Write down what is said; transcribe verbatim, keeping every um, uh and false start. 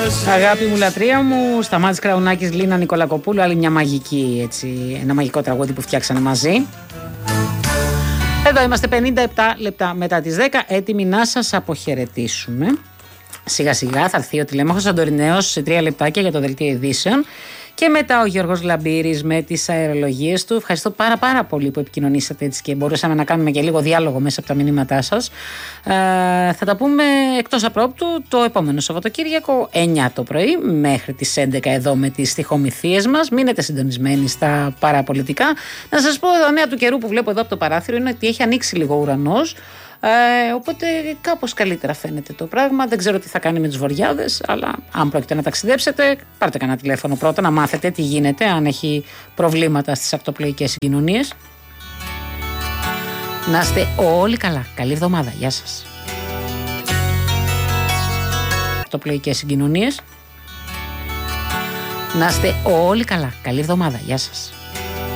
Αγάπη μου, λατρεία μου, Σταμάτης Κραουνάκης, Λίνα Νικολακοπούλου. Άλλη μια μαγική, έτσι, ένα μαγικό τραγούδι που φτιάξανε μαζί. Εδώ είμαστε πενήντα επτά λεπτά μετά τις δέκα, έτοιμοι να σας αποχαιρετήσουμε. Σιγά σιγά θα έρθει ο Τηλέμαχος Σαντορινέος σε τρία λεπτάκια για το δελτίο ειδήσεων. Και μετά ο Γιώργος Λαμπύρης με τις αερολογίες του. Ευχαριστώ πάρα πάρα πολύ που επικοινωνήσατε έτσι και μπορούσαμε να κάνουμε και λίγο διάλογο μέσα από τα μηνύματά σας. Ε, θα τα πούμε εκτός απρόπτου το επόμενο Σαββατοκύριακο εννιά το πρωί μέχρι τις έντεκα εδώ με τις στιχομυθίες μας. Μείνετε συντονισμένοι στα παραπολιτικά. Να σας πω τα νέα του καιρού που βλέπω εδώ από το παράθυρο είναι ότι έχει ανοίξει λίγο ο ουρανός. Ε, οπότε κάπως καλύτερα φαίνεται το πράγμα. Δεν ξέρω τι θα κάνει με τους βοριάδες, αλλά αν πρόκειται να ταξιδέψετε, πάρτε κανένα τηλέφωνο πρώτα να μάθετε τι γίνεται, αν έχει προβλήματα στις ακτοπλοϊκές συγκοινωνίες. Να είστε όλοι καλά. Καλή εβδομάδα. Γεια σας. Ακτοπλοϊκές συγκοινωνίες. Να είστε όλοι καλά. Καλή εβδομάδα. Γεια σας.